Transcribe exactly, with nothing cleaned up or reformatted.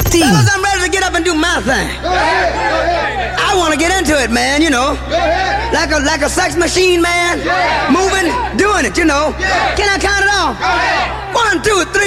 tien. Fellas, I'm ready to get up and do my thing. I want to get into it, man, you know. Like a like a sex machine, man. Moving, doing it, you know. Can I count it off? One, two, three.